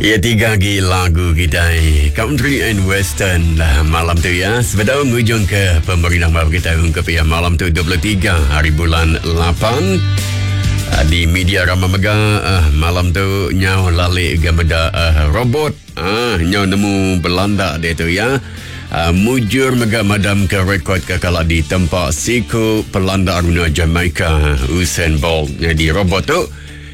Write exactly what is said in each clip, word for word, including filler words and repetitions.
Ya, tiga lagi lagu kita country and western lah malam tu ya. Sebelum hujung ke pemerintah maaf kita ungkap ya malam tu dua puluh tiga hari bulan lapan uh, di media Rama Mega uh, malam tu nyau lalik gameda uh, robot ah uh, nyau nemu Belanda dia tu ya. Uh, mujur mega madam ke rekod kekala di tempat siku pelanda aruna Jamaica Usain Bolt. Jadi robot tu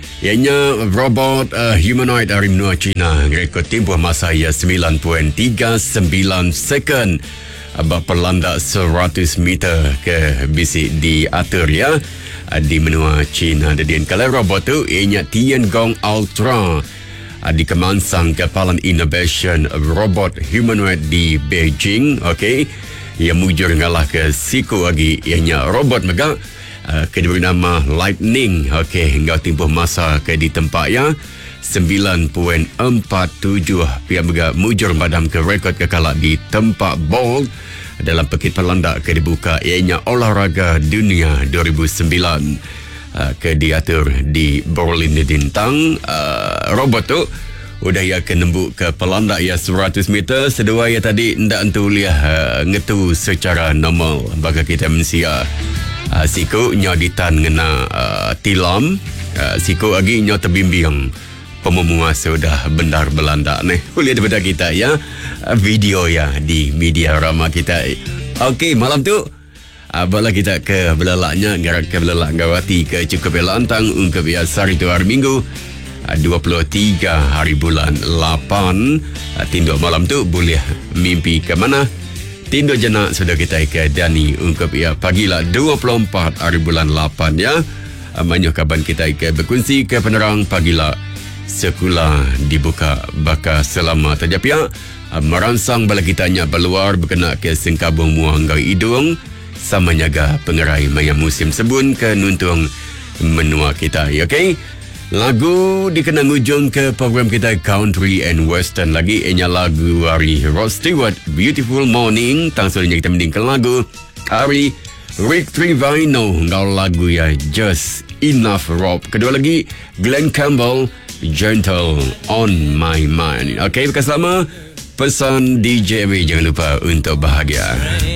ianya robot uh, humanoid dari benua China rekod tempoh masa ia sembilan perpuluhan tiga sembilan second abang pelanda seratus meter ke bisi diatur ya uh, di benua China. Dan kalau robot tu ianya Tiangong Ultra uh, dikemansang Kepalan Innovation Robot Humanoid di Beijing. Okey, ia mujur ngalah ke siku lagi ianya robot mega Uh, kedua nama Lightning. Okey, hingga tempoh masa ke di tempat ya sembilan perpuluhan empat tujuh pihak bega mujur madam ke rekod kekala di tempat Bolt dalam pekit pelanda ke dibuka ianya olahraga dunia dua ribu sembilan uh, ke diatur di Berlin di Dintang. Uh, robot tu udah ya ke nembuk ke pelanda ya seratus meter sedua ya tadi ndak entu liah uh, ngetu secara normal bagi kita manusia. Uh, siku nyo ditan ngena uh, tilam uh, siku lagi nyo terbimbing pemumua sudah bendar Belanda nih kuliah daripada kita ya uh, video ya di media Rama kita. Okey, malam tu uh, bala kita ke belalaknya gerak ke belalak gawati ke cukup lantang ungkap ya hari tu hari Minggu uh, dua puluh tiga hari bulan lapan. uh, tinduk malam tu boleh mimpi ke mana Tindo jenak sudah kita ke Dani ungkap ya pagilah dua puluh empat hari bulan lapan ya. Amanyo kaban kita ke berkongsi ke penerang pagilah sekolah dibuka baka selama tajap ya. Merangsang bala kitanya berluar berkena ke sengkabung muang gau hidung sama nyaga pengerai maya musim sebun ke nuntung menua kita ya. Okey, lagu dikenang ujung ke program kita country and western lagi ianya lagu dari Rod Stewart Beautiful Morning. Tangsulnya kita mendingkan lagu hari Rick Trevino ngau lagu ya Just Enough Rob. Kedua lagi Glenn Campbell Gentle on My Mind. Okey, bekas lama pesan D J W jangan lupa untuk bahagia.